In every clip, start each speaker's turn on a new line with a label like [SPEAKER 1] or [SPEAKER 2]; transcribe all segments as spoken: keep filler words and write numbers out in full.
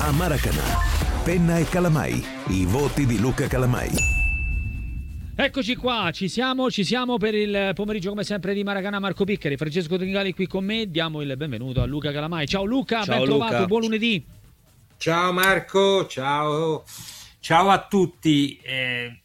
[SPEAKER 1] a Maracanã. Penna e Calamai, i voti di Luca Calamai.
[SPEAKER 2] Eccoci qua, ci siamo, ci siamo per il pomeriggio come sempre di Maracanã. Marco Piccari, Francesco Tringali qui con me. Diamo il benvenuto a Luca Calamai. Ciao Luca,
[SPEAKER 3] ciao,
[SPEAKER 2] ben trovato,
[SPEAKER 3] Luca.
[SPEAKER 2] Buon lunedì.
[SPEAKER 4] Ciao Marco, ciao, ciao a tutti. Eh,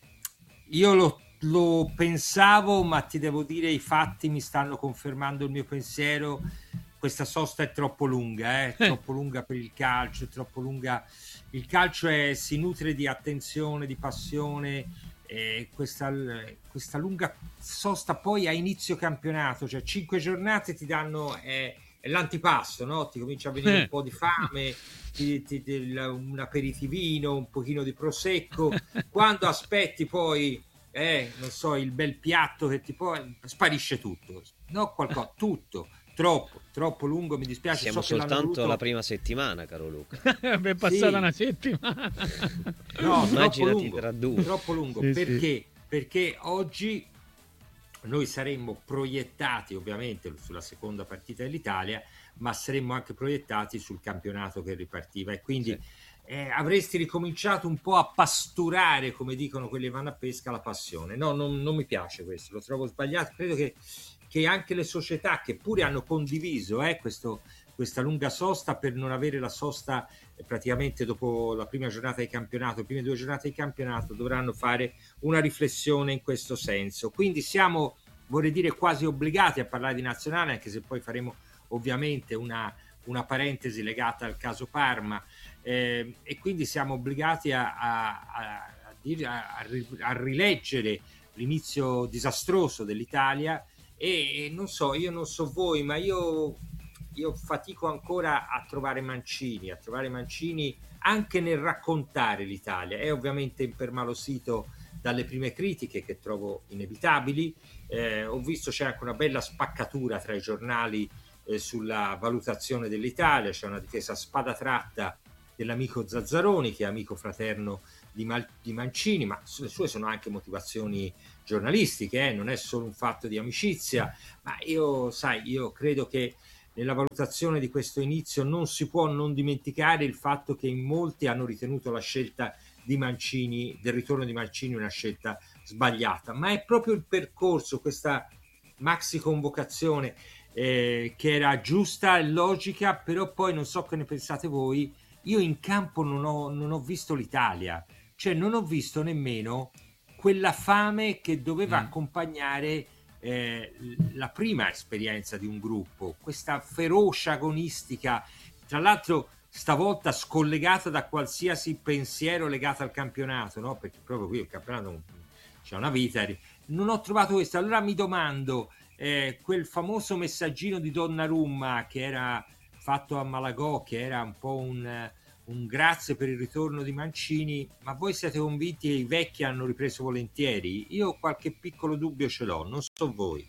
[SPEAKER 4] io lo, lo pensavo, ma ti devo dire i fatti mi stanno confermando il mio pensiero. Questa sosta è troppo lunga, eh? È troppo lunga per il calcio, è troppo lunga. Il calcio è, si nutre di attenzione, di passione. Eh, questa, questa lunga sosta poi a inizio campionato, cioè cinque giornate ti danno eh, è l'antipasto, no? Ti comincia a venire un po' di fame, ti, ti, ti, un aperitivino, un pochino di prosecco. Quando aspetti poi eh, non so, il bel piatto che ti poi sparisce tutto, no? Qualcosa, tutto. Troppo, troppo lungo, mi dispiace.
[SPEAKER 3] Siamo
[SPEAKER 4] so
[SPEAKER 3] soltanto
[SPEAKER 4] voluto...
[SPEAKER 3] alla prima settimana, caro Luca.
[SPEAKER 2] È passata sì. una settimana.
[SPEAKER 4] No,
[SPEAKER 3] immaginati
[SPEAKER 4] troppo lungo,
[SPEAKER 3] tra due.
[SPEAKER 4] Troppo lungo.
[SPEAKER 2] Sì,
[SPEAKER 4] perché?
[SPEAKER 2] Sì.
[SPEAKER 4] Perché oggi noi saremmo proiettati ovviamente sulla seconda partita dell'Italia, ma saremmo anche proiettati sul campionato che ripartiva e quindi sì. eh, avresti ricominciato un po' a pasturare, come dicono quelli che vanno a pesca, la passione. No, non, non mi piace questo, lo trovo sbagliato. Credo che che anche le società che pure hanno condiviso eh, questo, questa lunga sosta per non avere la sosta eh, praticamente dopo la prima giornata di campionato, le prime due giornate di campionato, dovranno fare una riflessione in questo senso. Quindi siamo, vorrei dire, quasi obbligati a parlare di nazionale, anche se poi faremo ovviamente una, una parentesi legata al caso Parma eh, e quindi siamo obbligati a, a, a, a, dire, a, a rileggere l'inizio disastroso dell'Italia. E non so, io non so voi, ma io, io fatico ancora a trovare Mancini, a trovare Mancini anche nel raccontare l'Italia. È ovviamente impermalosito dalle prime critiche che trovo inevitabili. Eh, ho visto c'è anche una bella spaccatura tra i giornali eh, sulla valutazione dell'Italia, c'è una difesa a spada tratta dell'amico Zazzaroni, che è amico fraterno di, Mal- di Mancini, ma le sue sono anche motivazioni giornalistiche, eh? Non è solo un fatto di amicizia, ma io, sai, io credo che nella valutazione di questo inizio non si può non dimenticare il fatto che in molti hanno ritenuto la scelta di Mancini, del ritorno di Mancini, una scelta sbagliata, ma è proprio il percorso, questa maxi convocazione eh, che era giusta e logica, però poi non so che ne pensate voi, io in campo non ho, non ho visto l'Italia, cioè non ho visto nemmeno quella fame che doveva mm. accompagnare eh, la prima esperienza di un gruppo, questa ferocia agonistica, tra l'altro stavolta scollegata da qualsiasi pensiero legato al campionato, no? Perché proprio qui il campionato c'è una vita. Non ho trovato questo, allora mi domando, eh, quel famoso messaggino di Donnarumma che era fatto a Malagò, che era un po' un... un grazie per il ritorno di Mancini, ma voi siete convinti che i vecchi hanno ripreso volentieri? Io qualche piccolo dubbio ce l'ho, non so voi.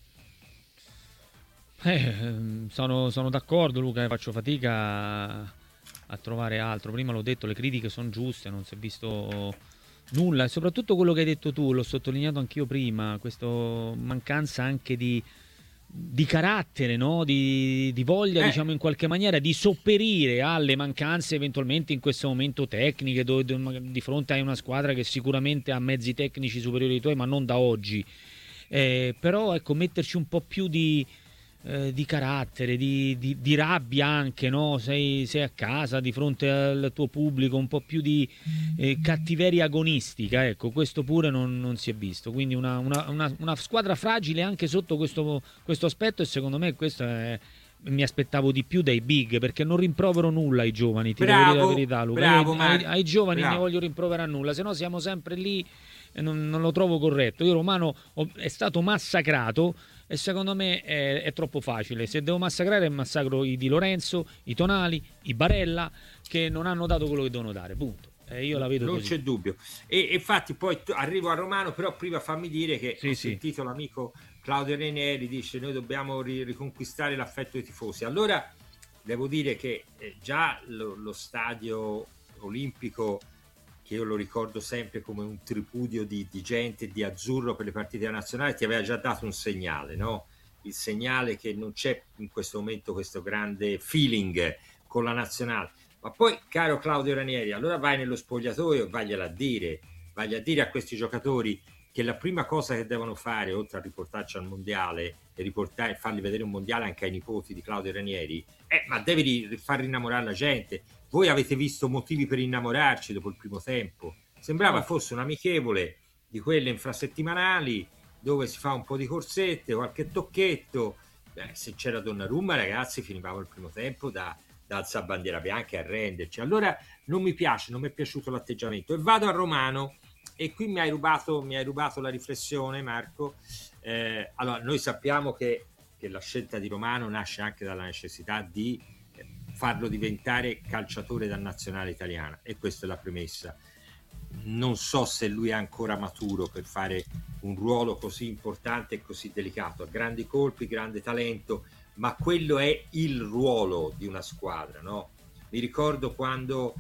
[SPEAKER 2] Eh, sono, sono d'accordo Luca, faccio fatica a, a trovare altro. Prima l'ho detto, le critiche sono giuste, non si è visto nulla e soprattutto quello che hai detto tu, l'ho sottolineato anch'io prima, questa mancanza anche di di carattere, no? di, di voglia, eh. diciamo in qualche maniera di sopperire alle mancanze eventualmente in questo momento tecniche, dove, dove di fronte a una squadra che sicuramente ha mezzi tecnici superiori ai tuoi, ma non da oggi, eh, però ecco, metterci un po' più di Eh, di carattere, di, di, di rabbia anche, no? Sei, sei a casa di fronte al tuo pubblico, un po' più di eh, cattiveria agonistica, ecco, questo pure non, non si è visto, quindi una, una, una, una squadra fragile anche sotto questo, questo aspetto e secondo me questo è, mi aspettavo di più dai big, perché non rimprovero nulla ai giovani, ti
[SPEAKER 4] bravo,
[SPEAKER 2] devo dire la verità Luca,
[SPEAKER 4] bravo,
[SPEAKER 2] ai, ai, ai giovani
[SPEAKER 4] bravo.
[SPEAKER 2] ne voglio rimproverare nulla, se no siamo sempre lì e non, non lo trovo corretto. Io Romano ho, è stato massacrato e secondo me è, è troppo facile. Se devo massacrare massacro i Di Lorenzo, i Tonali, i Barella, che non hanno dato quello che devono dare, punto. E io la vedo
[SPEAKER 4] non
[SPEAKER 2] così.
[SPEAKER 4] C'è dubbio. E, e infatti poi t- arrivo a Romano, però prima fammi dire che
[SPEAKER 2] sì,
[SPEAKER 4] ho
[SPEAKER 2] sì.
[SPEAKER 4] sentito l'amico Claudio Ranieri dice noi dobbiamo ri- riconquistare l'affetto dei tifosi. Allora devo dire che eh, già lo, lo stadio olimpico, che io lo ricordo sempre come un tripudio di, di gente di azzurro per le partite nazionali, ti aveva già dato un segnale, no? Il segnale che non c'è in questo momento questo grande feeling con la nazionale. Ma poi, caro Claudio Ranieri, allora vai nello spogliatoio e vagliela a dire, vai a dire a questi giocatori che la prima cosa che devono fare, oltre a riportarci al mondiale e riportare, fargli vedere un mondiale anche ai nipoti di Claudio Ranieri, eh, ma devi ri- far rinnamorare la gente. Voi avete visto motivi per innamorarci dopo il primo tempo? Sembrava fosse un amichevole di quelle infrasettimanali dove si fa un po' di corsette, qualche tocchetto. Beh, se c'era Donnarumma, ragazzi, finivamo il primo tempo da, da alzare bandiera bianca e arrenderci. Allora non mi piace, non mi è piaciuto l'atteggiamento. E vado a Romano, e qui mi hai rubato, mi hai rubato la riflessione, Marco. Eh, allora, noi sappiamo che, che la scelta di Romano nasce anche dalla necessità di farlo diventare calciatore da nazionale italiana, e questa è la premessa. Non so se lui è ancora maturo per fare un ruolo così importante e così delicato. Ha grandi colpi, grande talento, ma quello è il ruolo di una squadra, no? Mi ricordo quando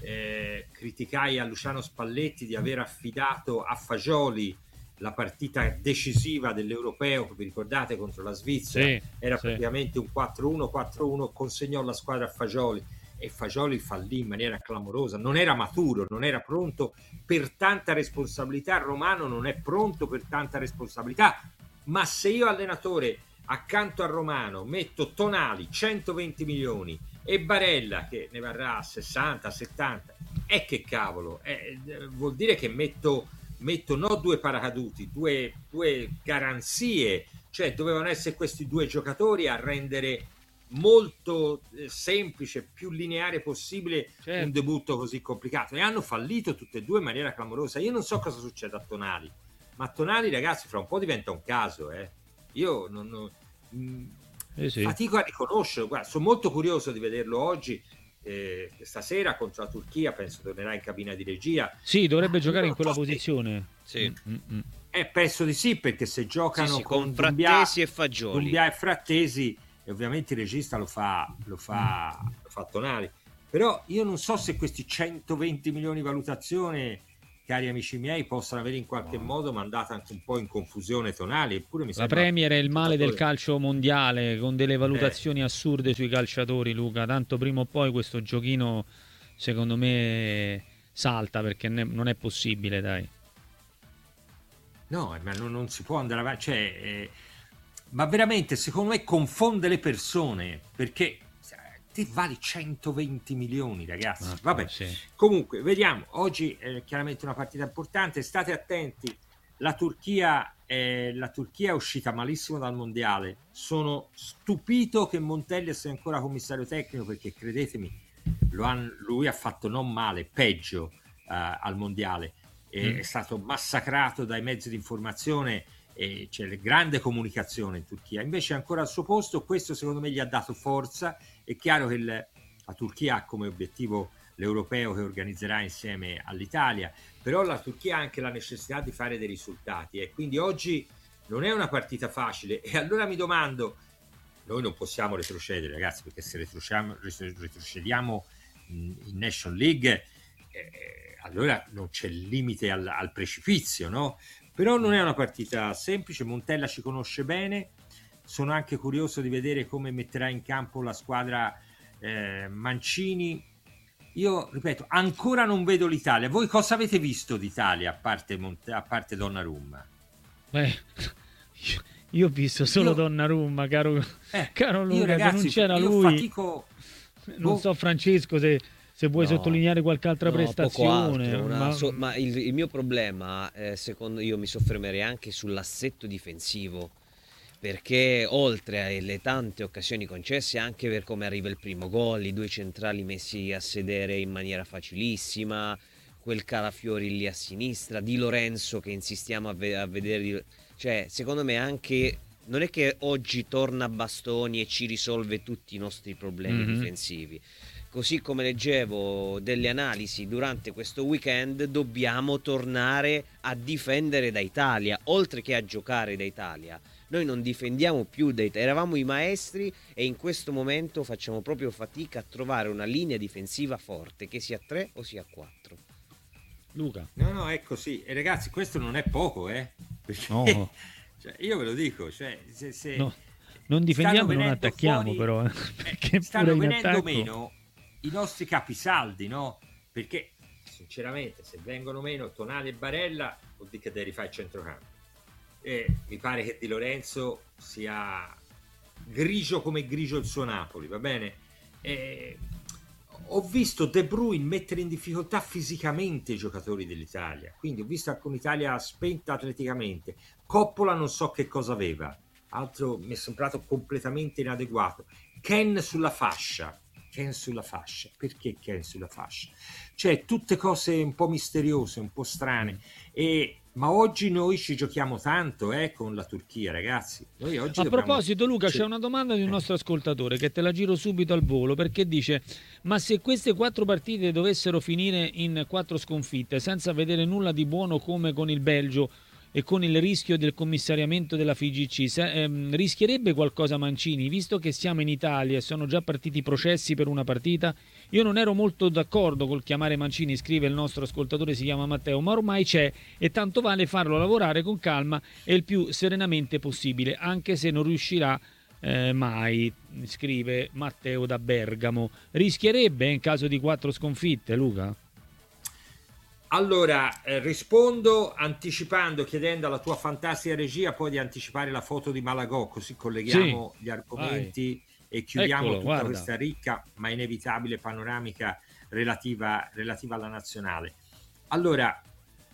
[SPEAKER 4] eh, criticai a Luciano Spalletti di aver affidato a Fagioli la partita decisiva dell'Europeo, vi ricordate, contro la Svizzera? Sì, era sì. praticamente un quattro uno quattro uno, consegnò la squadra a Fagioli e Fagioli fallì in maniera clamorosa. Non era maturo, non era pronto per tanta responsabilità. Romano non è pronto per tanta responsabilità, ma se io allenatore accanto a Romano metto Tonali centoventi milioni e Barella che ne varrà sessanta settanta, e che cavolo, eh, vuol dire che metto metto no due paracaduti, due, due garanzie, cioè dovevano essere questi due giocatori a rendere molto eh, semplice, più lineare possibile, certo, un debutto così complicato, e hanno fallito tutte e due in maniera clamorosa. Io non so cosa succede a Tonali, ma Tonali, ragazzi, fra un po' diventa un caso, eh. Io non, non mh, eh sì. fatico a riconoscerlo. Guarda, sono molto curioso di vederlo oggi. Eh, stasera contro la Turchia penso tornerà in cabina di regia.
[SPEAKER 2] Sì, dovrebbe ah, giocare in quella posizione.
[SPEAKER 3] Sì.
[SPEAKER 2] Mm-hmm.
[SPEAKER 4] Eh, penso di sì, perché se giocano
[SPEAKER 3] sì, sì,
[SPEAKER 4] con,
[SPEAKER 3] con Frattesi e Fagioli,
[SPEAKER 4] Dumbia e Frattesi, e ovviamente il regista lo fa, lo fa, mm. lo fa Tonali. Però io non so se questi centoventi milioni di valutazione, cari amici miei, possano avere in qualche no. modo mandato anche un po' in confusione Tonali. Eppure mi
[SPEAKER 2] la Premier è il male del calcio mondiale, con delle valutazioni eh. assurde sui calciatori, Luca. Tanto prima o poi questo giochino, secondo me, salta, perché ne- non è possibile, dai.
[SPEAKER 4] No, ma non, non si può andare avanti. Cioè, eh, ma veramente, secondo me, confonde le persone, perché ti vali centoventi milioni, ragazzi. Ah, vabbè, sì. Comunque vediamo. Oggi è chiaramente una partita importante. State attenti. La Turchia, eh, la Turchia è uscita malissimo dal mondiale. Sono stupito che Montella sia ancora commissario tecnico, perché credetemi, lo han, lui ha fatto non male, peggio uh, al mondiale. E, mm. È stato massacrato dai mezzi di informazione. E c'è grande comunicazione in Turchia, invece è ancora al suo posto. Questo secondo me gli ha dato forza. È chiaro che il, la Turchia ha come obiettivo l'europeo che organizzerà insieme all'Italia, però la Turchia ha anche la necessità di fare dei risultati, e quindi oggi non è una partita facile. E allora mi domando, noi non possiamo retrocedere, ragazzi, perché se retrocediamo, retrocediamo in Nation League eh, allora non c'è limite al, al precipizio, no? Però non è una partita semplice. Montella ci conosce bene. Sono anche curioso di vedere come metterà in campo la squadra eh, Mancini. Io ripeto, ancora non vedo l'Italia. Voi cosa avete visto d'Italia a parte, Mont- a parte Donnarumma?
[SPEAKER 2] Beh, io ho visto solo io... Donnarumma, caro, eh, caro Luca. Io, ragazzi, se non c'era io lui, fatico... non so, Francesco, se... se vuoi no, sottolineare qualche altra no, prestazione.
[SPEAKER 3] Altro, una,
[SPEAKER 2] ma...
[SPEAKER 3] so, ma il, il mio problema, eh, secondo io, mi soffermerei anche sull'assetto difensivo, perché oltre alle tante occasioni concesse, anche per come arriva il primo gol, i due centrali messi a sedere in maniera facilissima, quel Calafiori lì a sinistra, Di Lorenzo che insistiamo a, ve- a vedere, cioè secondo me anche non è che oggi torna Bastoni e ci risolve tutti i nostri problemi mm-hmm. difensivi. Così come leggevo delle analisi durante questo weekend, dobbiamo tornare a difendere da Italia, oltre che a giocare da Italia. Noi non difendiamo più da Italia, eravamo i maestri e in questo momento facciamo proprio fatica a trovare una linea difensiva forte, che sia tre o sia quattro.
[SPEAKER 2] Luca?
[SPEAKER 4] No, no, è così. E ragazzi, questo non è poco, eh? Perché,
[SPEAKER 2] no.
[SPEAKER 4] Cioè, io ve lo dico, cioè, se, se
[SPEAKER 2] no. Non difendiamo e non attacchiamo,
[SPEAKER 4] fuori,
[SPEAKER 2] però. Eh, perché
[SPEAKER 4] stanno
[SPEAKER 2] pure
[SPEAKER 4] venendo
[SPEAKER 2] attacco...
[SPEAKER 4] meno... i nostri capisaldi, no? Perché sinceramente se vengono meno Tonali e Barella vuol dire che devi rifare il centrocampo, e mi pare che Di Lorenzo sia grigio come grigio il suo Napoli, va bene? E ho visto De Bruyne mettere in difficoltà fisicamente i giocatori dell'Italia, quindi ho visto anche un'Italia spenta atleticamente. Coppola non so che cosa aveva, altro mi è sembrato completamente inadeguato. Ken sulla fascia, Ken sulla fascia, perché Ken sulla fascia? Cioè tutte cose un po' misteriose, un po' strane, e ma oggi noi ci giochiamo tanto eh, con la Turchia, ragazzi. Noi oggi
[SPEAKER 2] a
[SPEAKER 4] dobbiamo...
[SPEAKER 2] proposito, Luca,
[SPEAKER 4] c'è
[SPEAKER 2] c'è una domanda di un nostro ascoltatore che te la giro subito al volo, perché dice: ma se queste quattro partite dovessero finire in quattro sconfitte senza vedere nulla di buono, come con il Belgio e con il rischio del commissariamento della F I G C, se, ehm, rischierebbe qualcosa Mancini, visto che siamo in Italia e sono già partiti processi per una partita? Io non ero molto d'accordo col chiamare Mancini, scrive il nostro ascoltatore, si chiama Matteo, ma ormai c'è e tanto vale farlo lavorare con calma e il più serenamente possibile, anche se non riuscirà eh, mai, scrive Matteo da Bergamo. Rischierebbe in caso di quattro sconfitte, Luca?
[SPEAKER 4] Allora, eh, rispondo anticipando, chiedendo alla tua fantastica regia poi di anticipare la foto di Malagò, così colleghiamo
[SPEAKER 2] sì,
[SPEAKER 4] gli argomenti
[SPEAKER 2] vai.
[SPEAKER 4] E chiudiamo
[SPEAKER 2] Eccolo,
[SPEAKER 4] tutta
[SPEAKER 2] guarda.
[SPEAKER 4] questa ricca ma inevitabile panoramica relativa, relativa alla nazionale. Allora,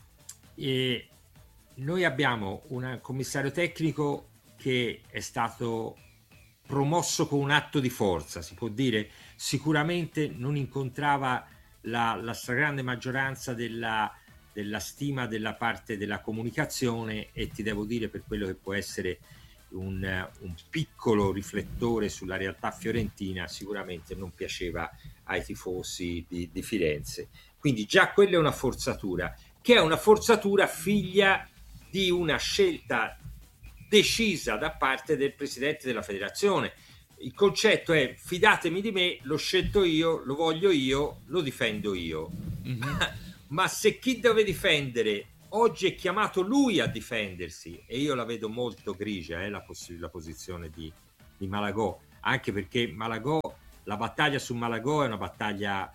[SPEAKER 4] eh, noi abbiamo un commissario tecnico che è stato promosso con un atto di forza, si può dire. Sicuramente non incontrava la, la stragrande maggioranza della, della stima della parte della comunicazione, e ti devo dire, per quello che può essere un, un piccolo riflettore sulla realtà fiorentina, sicuramente non piaceva ai tifosi di, di Firenze. Quindi già quella è una forzatura, che è una forzatura figlia di una scelta decisa da parte del presidente della federazione. Il concetto è: fidatemi di me, l'ho scelto io, lo voglio io, lo difendo io. Mm-hmm. Ma se chi deve difendere oggi è chiamato lui a difendersi, e io la vedo molto grigia eh, la, poss- la posizione di, di Malagò, anche perché Malagò, la battaglia su Malagò è una battaglia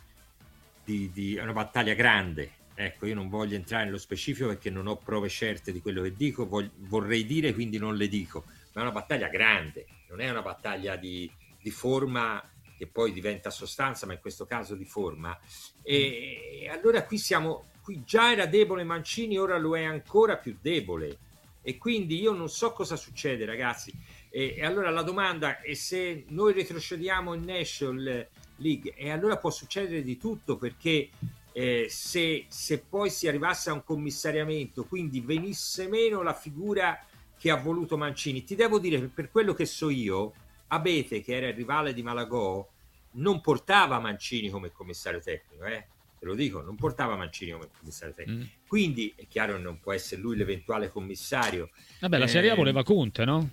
[SPEAKER 4] di, di, è una battaglia grande. Ecco, io non voglio entrare nello specifico perché non ho prove certe di quello che dico, voglio, vorrei dire, quindi non le dico, ma è una battaglia grande, non è una battaglia di, di forma che poi diventa sostanza, ma in questo caso di forma. E, e allora qui siamo, qui già era debole Mancini, ora lo è ancora più debole, e quindi io non so cosa succede, ragazzi. E, e allora la domanda è: se noi retrocediamo in National League, e allora può succedere di tutto, perché Eh, se, se poi si arrivasse a un commissariamento, quindi venisse meno la figura che ha voluto Mancini. Ti devo dire che, per quello che so io, Abete, che era il rivale di Malagò, non portava Mancini come commissario tecnico, eh? Te lo dico, non portava Mancini come commissario tecnico. Mm. Quindi è chiaro che non può essere lui l'eventuale commissario.
[SPEAKER 2] Vabbè, la eh, Serie A voleva Conte, no?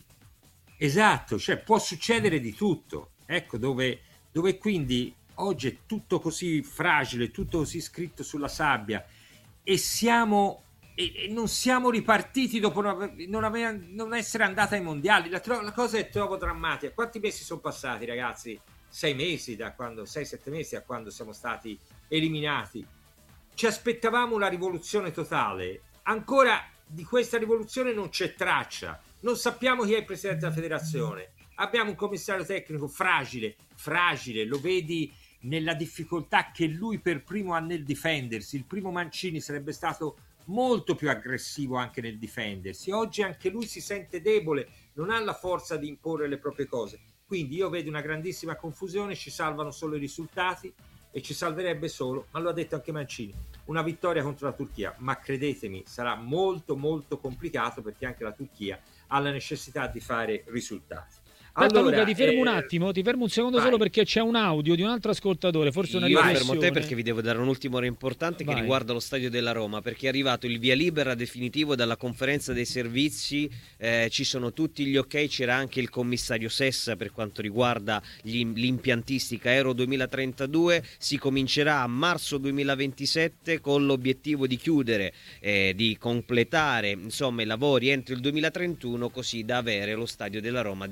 [SPEAKER 4] Esatto, cioè può succedere di tutto. Ecco, dove, dove quindi oggi è tutto così fragile, tutto così scritto sulla sabbia, e siamo e, e non siamo ripartiti dopo non, non, aveva, non essere andata ai mondiali. La, la cosa è troppo drammatica. Quanti mesi sono passati, ragazzi? Sei mesi da quando, sei, sette mesi da quando siamo stati eliminati. Ci aspettavamo una rivoluzione totale. Ancora di questa rivoluzione non c'è traccia. Non sappiamo chi è il presidente della federazione. Abbiamo un commissario tecnico fragile, fragile, lo vedi nella difficoltà che lui per primo ha nel difendersi. Il primo Mancini sarebbe stato molto più aggressivo anche nel difendersi. Oggi anche lui si sente debole, non ha la forza di imporre le proprie cose. Quindi io vedo una grandissima confusione, ci salvano solo i risultati, e ci salverebbe solo, ma lo ha detto anche Mancini, una vittoria contro la Turchia. Ma credetemi, sarà molto molto complicato, perché anche la Turchia ha la necessità di fare risultati.
[SPEAKER 2] Aspetta, allora, Luca, ti fermo
[SPEAKER 4] eh,
[SPEAKER 2] un attimo, ti fermo un secondo
[SPEAKER 4] vai.
[SPEAKER 2] solo perché c'è un audio di un altro ascoltatore, forse una
[SPEAKER 3] Io
[SPEAKER 2] riflessione.
[SPEAKER 3] fermo te perché vi devo dare un'ultima ora importante
[SPEAKER 2] Vai.
[SPEAKER 3] che riguarda lo stadio della Roma, perché è arrivato il via libera definitivo dalla conferenza dei servizi, eh, ci sono tutti gli ok, c'era anche il commissario Sessa per quanto riguarda gli, l'impiantistica Euro duemilatrentadue, si comincerà a marzo duemilaventisette con l'obiettivo di chiudere, eh, di completare insomma i lavori entro il duemilatrentuno, così da avere lo stadio della Roma a disposizione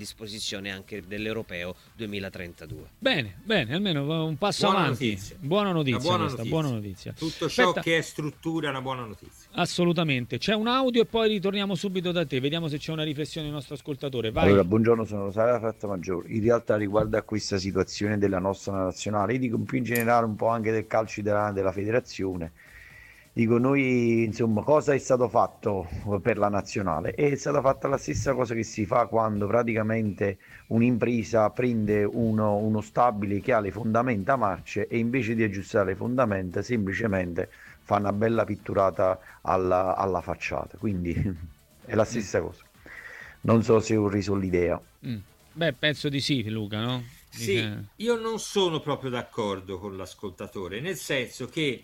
[SPEAKER 3] sessione anche dell'Europeo duemilatrentadue.
[SPEAKER 2] Bene, bene, almeno un passo
[SPEAKER 4] Buona
[SPEAKER 2] avanti.
[SPEAKER 4] notizia.
[SPEAKER 2] Buona notizia,
[SPEAKER 4] Una buona
[SPEAKER 2] questa,
[SPEAKER 4] notizia.
[SPEAKER 2] buona notizia.
[SPEAKER 4] Tutto ciò
[SPEAKER 2] Aspetta.
[SPEAKER 4] che è struttura è una buona notizia.
[SPEAKER 2] Assolutamente. C'è un audio e poi ritorniamo subito da te. Vediamo se c'è una riflessione del nostro ascoltatore. Vai.
[SPEAKER 5] Allora, buongiorno, sono Rosario Frattamaggiore. In realtà riguardo a questa situazione della nostra nazionale, io dico più in generale un po' anche del calcio italiano, della federazione. Dico, noi insomma, cosa è stato fatto per la nazionale? È stata fatta la stessa cosa che si fa quando praticamente un'impresa prende uno, uno stabile che ha le fondamenta marce e invece di aggiustare le fondamenta semplicemente fa una bella pitturata alla, alla facciata. Quindi è la stessa cosa. Non so se ho reso l'idea.
[SPEAKER 2] Mm. Beh, penso di sì, Luca, no?
[SPEAKER 4] Sì,
[SPEAKER 2] Dice...
[SPEAKER 4] io non sono proprio d'accordo con l'ascoltatore, nel senso che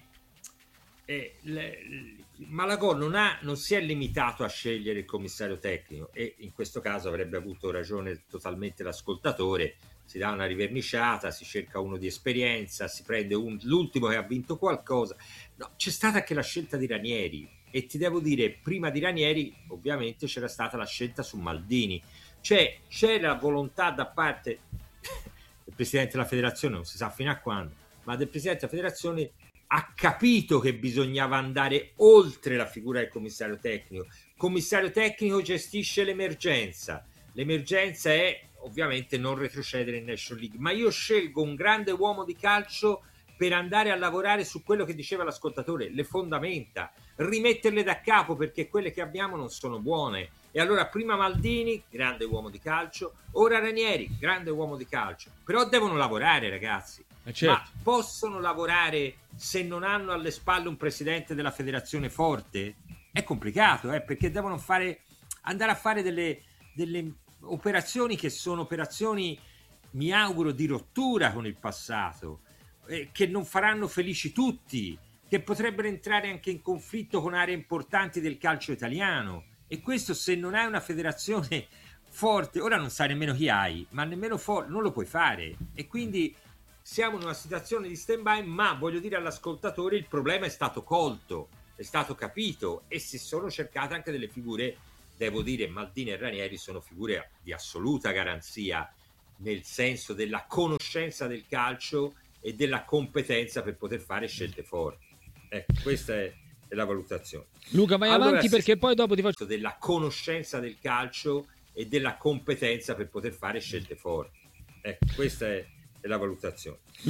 [SPEAKER 4] eh, le, Malagò non, ha, non si è limitato a scegliere il commissario tecnico, e in questo caso avrebbe avuto ragione totalmente l'ascoltatore. Si dà una riverniciata, si cerca uno di esperienza, si prende un, l'ultimo che ha vinto qualcosa. No, c'è stata anche la scelta di Ranieri, e ti devo dire, prima di Ranieri ovviamente c'era stata la scelta su Maldini, cioè c'è la volontà da parte del Presidente della Federazione, non si sa fino a quando, ma del Presidente della Federazione, ha capito che bisognava andare oltre la figura del commissario tecnico. Il commissario tecnico gestisce l'emergenza, l'emergenza è ovviamente non retrocedere in National League, ma io scelgo un grande uomo di calcio per andare a lavorare su quello che diceva l'ascoltatore, le fondamenta, rimetterle da capo, perché quelle che abbiamo non sono buone. E allora prima Maldini, grande uomo di calcio, ora Ranieri, grande uomo di calcio, però devono lavorare, ragazzi.
[SPEAKER 2] Eh certo.
[SPEAKER 4] Ma possono lavorare se non hanno alle spalle un presidente della federazione forte? È complicato, eh, perché devono fare, andare a fare delle, delle operazioni che sono operazioni, mi auguro, di rottura con il passato, eh, che non faranno felici tutti, che potrebbero entrare anche in conflitto con aree importanti del calcio italiano. E questo, se non hai una federazione forte, ora non sai nemmeno chi hai, ma nemmeno forte, non lo puoi fare. E quindi siamo in una situazione di stand-by, ma voglio dire all'ascoltatore, il problema è stato colto, è stato capito, e si sono cercate anche delle figure. Devo dire, Maldini e Ranieri sono figure di assoluta garanzia, nel senso della conoscenza del calcio e della competenza per poter fare scelte forti. Ecco, questa è, è la valutazione.
[SPEAKER 2] Luca, vai
[SPEAKER 4] Allora,
[SPEAKER 2] avanti, perché poi dopo ti faccio...
[SPEAKER 4] della conoscenza del calcio e della competenza per poter fare scelte forti. Ecco, questa è, è la valutazione.